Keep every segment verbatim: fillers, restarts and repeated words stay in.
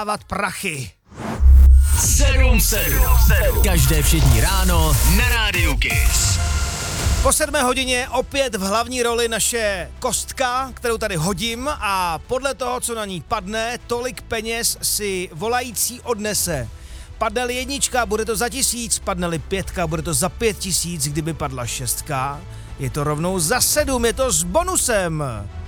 dávat prachy. sedm sedm. Každé všední ráno na Rádiu Kiss. Po sedmé hodině opět v hlavní roli naše kostka, kterou tady hodím a podle toho, co na ní padne, tolik peněz si volající odnese. Padne-li jednička, bude to za tisíc, padne-li pětka, bude to za pět tisíc, kdyby padla šestka. Je to rovnou za sedm, je to s bonusem.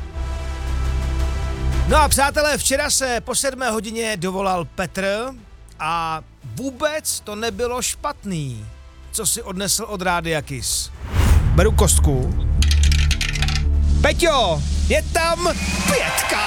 No a přátelé, včera se po sedmé hodině dovolal Petr a vůbec to nebylo špatný, co si odnesl od Rádia Kiss. Beru kostku. Peťo, je tam pětka!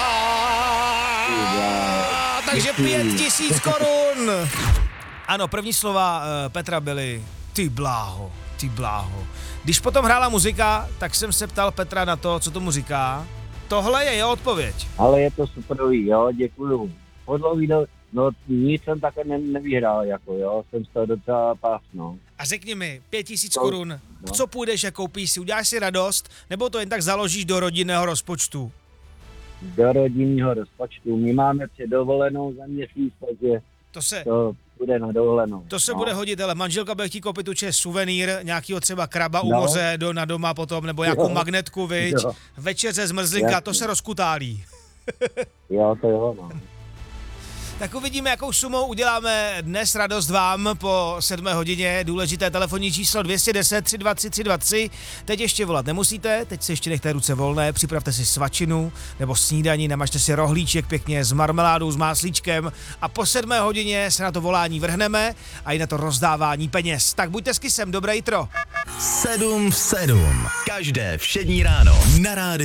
Takže pět tisíc korun! Ano, první slova uh, Petra byly ty bláho, ty bláho. Když potom hrála muzika, tak jsem se ptal Petra na to, co tomu říká. Tohle je jeho odpověď. Ale je to superový, jo, děkuju. Podlouhý do... No nic jsem také ne- nevyhrál, jako jo, jsem z toho docela pás, no. A řekni mi, pět tisíc To- korun, no. co půjdeš a koupíš si, uděláš si radost, nebo to jen tak založíš do rodinného rozpočtu? Do rodinného rozpočtu. My máme před dovolenou za měsíc, takže To se, to bude na dovolenou. to se no. bude hodit, ale manželka bude chtít koupit určitě suvenýr, nějakýho třeba kraba u No. moře do, na doma potom, nebo nějakou Jo. magnetku, viď? Jo. Večeře zmrzlinka, Jasně. to se rozkutálí. Jo, to jo, no. Tak uvidíme, jakou sumou uděláme dnes radost vám po sedmé hodině. Důležité telefonní číslo dvě jedna deset, tři dva tři, tři dva tři. Teď ještě volat nemusíte, teď si ještě nechte ruce volné, připravte si svačinu nebo snídaní, namažte si rohlíček pěkně s marmeládou, s máslíčkem a po sedmé hodině se na to volání vrhneme a i na to rozdávání peněz. Tak buďte s Kissem, dobré jitro. sedm sedm. Každé všední ráno na Rádiu